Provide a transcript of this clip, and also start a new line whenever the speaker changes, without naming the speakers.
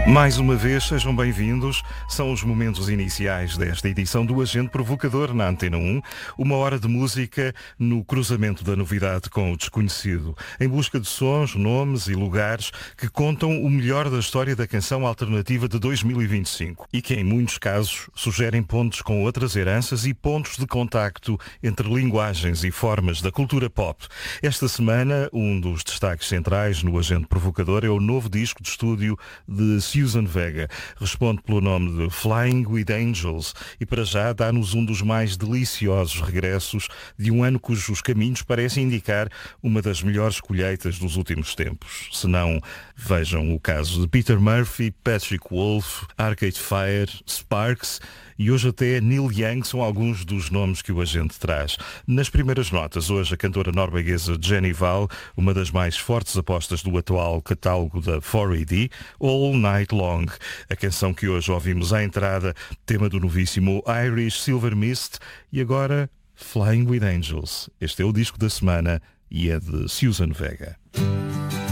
Mais uma vez, sejam bem-vindos. São os momentos iniciais desta edição do Agente Provocador na Antena 1. Uma hora de música no cruzamento da novidade com o desconhecido. Em busca de sons, nomes e lugares que contam o melhor da história da canção alternativa de 2025 e que, em muitos casos, sugerem pontos com outras heranças e pontos de contacto entre linguagens e formas da cultura pop. Esta semana, um dos destaques centrais no Agente Provocador é o novo disco de estúdio de Suzanne Vega. Responde pelo nome de Flying with Angels e para já dá-nos um dos mais deliciosos regressos de um ano cujos caminhos parecem indicar uma das melhores colheitas dos últimos tempos. Se não, vejam o caso de Peter Murphy, Patrick Wolf, Arcade Fire, Sparks e hoje até Neil Young são alguns dos nomes que o agente traz. Nas primeiras notas, hoje a cantora norueguesa Jenny Val, uma das mais fortes apostas do atual catálogo da 4AD, All Night Long, a canção que hoje ouvimos à entrada, tema do novíssimo Irish Silver Mist e agora Flying with Angels. Este é o disco da semana e é de Suzanne Vega.